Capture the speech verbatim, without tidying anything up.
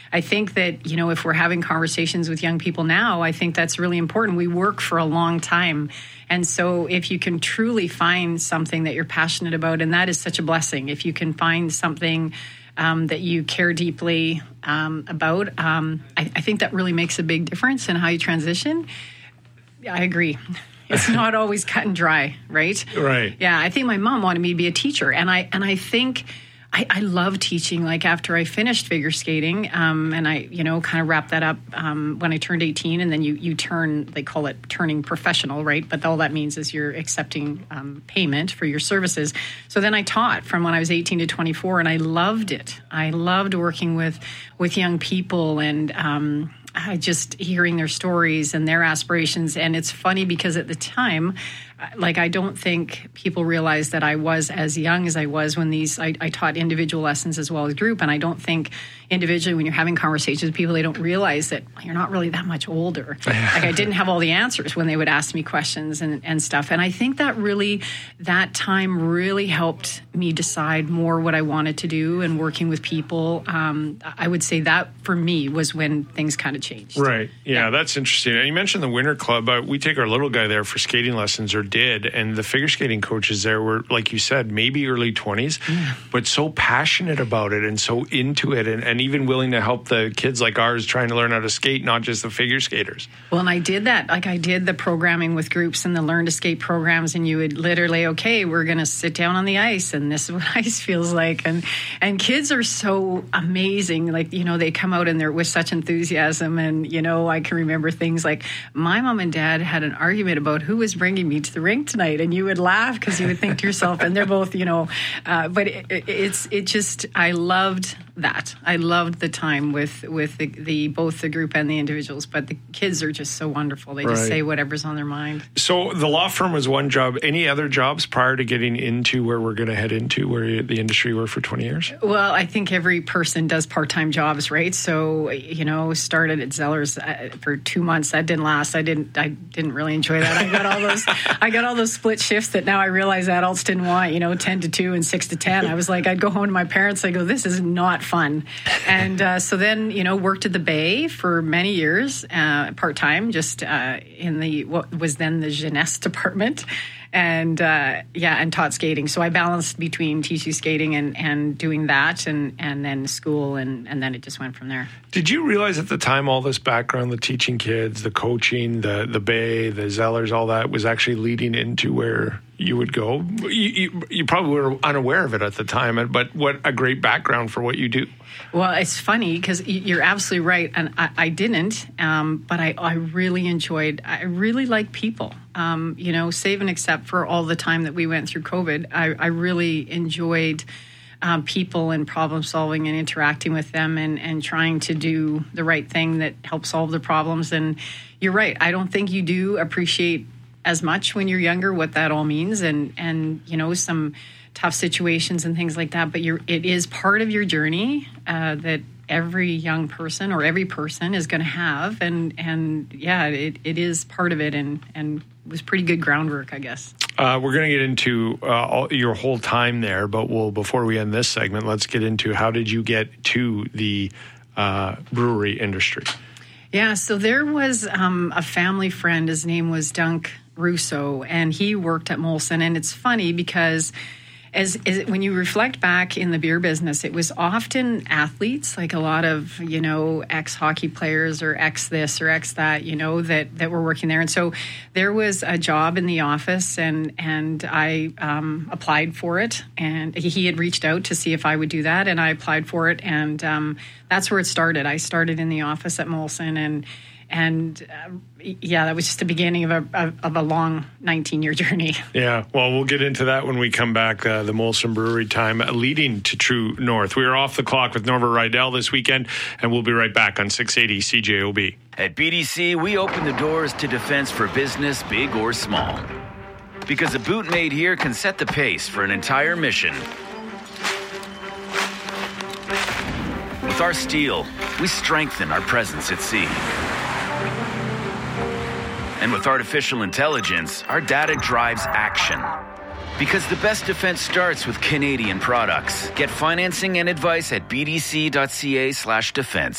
I think that, you know, if we're having conversations with young people now, I think that's really important. We work for a long time. And so if you can truly find something that you're passionate about, and that is such a blessing, if you can find something um, that you care deeply um, about, um, I, I think that really makes a big difference in how you transition. I agree. It's not always cut and dry, right? Right. Yeah, I think my mom wanted me to be a teacher, and I and I think I, I love teaching. Like after I finished figure skating, um, and I, you know, kind of wrapped that up um, when I turned eighteen, and then you you turn, they call it turning professional, right? But all that means is you're accepting um, payment for your services. So then I taught from when I was eighteen to twenty-four, and I loved it. I loved working with with young people and. Um, I just hearing their stories and their aspirations. And it's funny because at the time, like, I don't think people realized that I was as young as I was when these, I, I taught individual lessons as well as group. And I don't think individually when you're having conversations with people, they don't realize that you're not really that much older. Like I didn't have all the answers when they would ask me questions and, and stuff. And I think that really, that time really helped me decide more what I wanted to do and working with people. Um, I would say that for me was when things kind of changed. Right. Yeah, yeah. That's interesting. And you mentioned the Winter Club. Uh, we take our little guy there for skating lessons, or did, and the figure skating coaches there were, like you said, maybe early twenties, yeah. but so passionate about it and so into it, and, and even willing to help the kids like ours trying to learn how to skate, not just the figure skaters. Well, and I did that. Like I did the programming with groups and the Learn to Skate programs, and you would literally, okay, we're going to sit down on the ice, and this is what ice feels like. And and kids are so amazing. Like, you know, they come out and they're with such enthusiasm. And, you know, I can remember things like my mom and dad had an argument about who was bringing me to the rink tonight, and you would laugh because you would think to yourself, and they're both, you know, uh, but it, it, it's it just I loved that. I loved the time with with the, the both the group and the individuals, but the kids are just so wonderful. They just right. say whatever's on their mind. So the law firm was one job. Any other jobs prior to getting into where we're going to head into, where you, the industry were for twenty years? Well, I think every person does part-time jobs, right? So, you know, started at Zellers uh, for two months. That didn't last. I didn't. I didn't really enjoy that. I got all those. I got all those split shifts that now I realize adults didn't want. You know, ten to two and six to ten. I was like, I'd go home to my parents. I go, this is not fun. And uh, so then, you know, worked at the Bay for many years, uh, part-time, just uh, in the what was then the jeunesse department. And, uh, yeah, and taught skating. So I balanced between teaching skating and, and doing that and, and then school, and, and then it just went from there. Did you realize at the time all this background, the teaching kids, the coaching, the, the Bay, the Zellers, all that was actually leading into where you would go? You, you, you probably were unaware of it at the time, but what a great background for what you do. Well, it's funny because you're absolutely right, and I, I didn't, um, but I, I really enjoyed, I really like people, um, you know, save and except for all the time that we went through COVID. I, I really enjoyed um, people and problem solving and interacting with them and, and trying to do the right thing that helps solve the problems. And you're right, I don't think you do appreciate as much when you're younger what that all means, and, and you know, some tough situations and things like that, but you're, it is part of your journey uh, that every young person or every person is going to have, and and yeah, it, it is part of it, and and was pretty good groundwork, I guess. Uh, we're going to get into uh, all, your whole time there, but we'll before we end this segment, let's get into how did you get to the uh, brewery industry? Yeah, so there was um, a family friend. His name was Dunk Russo, and he worked at Molson, and it's funny because As, as when you reflect back in the beer business, it was often athletes, like a lot of, you know, ex-hockey players or ex-this or ex-that, you know, that, that were working there. And so there was a job in the office, and, and I um, applied for it. And he had reached out to see if I would do that, and I applied for it. And um, that's where it started. I started in the office at Molson, and And, uh, yeah, that was just the beginning of a of a long nineteen-year journey. Yeah, well, we'll get into that when we come back, uh, the Molson Brewery time leading to True North. We are off the clock with Norbert Rydell this weekend, and we'll be right back on six eighty C J O B. At B D C, we open the doors to defense for business, big or small. Because a boot made here can set the pace for an entire mission. With our steel, we strengthen our presence at sea. And with artificial intelligence, our data drives action. Because the best defense starts with Canadian products. Get financing and advice at bdc.ca slash defense.